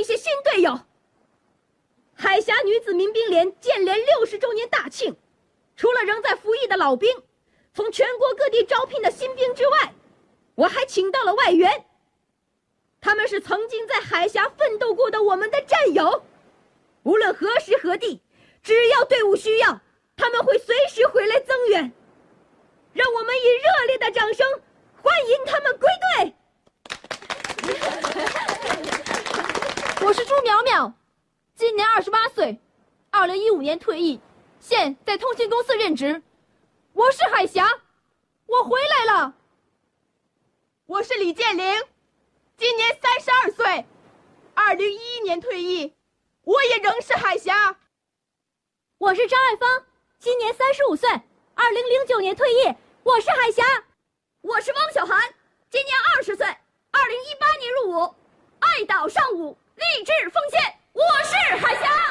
些新队友。海峡女子民兵连建连60周年大庆，除了仍在服役的老兵，从全国各地招聘的新兵之外，我还请到了外援。他们是曾经在海峡奋斗过的我们的战友，无论何时何地，只要队伍需要，他们会随时回来增援。让我们以热烈的掌声欢迎他们归队。 我是朱淼淼，今年28岁，2015年退役，现在通信公司任职。我是海峡，我回来了。 我是李建玲，今年32岁，2011年退役，我也仍是海峡。 我是张爱芳，今年35岁，2009年退役，我是海峡。 我是汪小涵，今年20岁，2018年入伍，爱岛上午，立志奉献，我是海峡。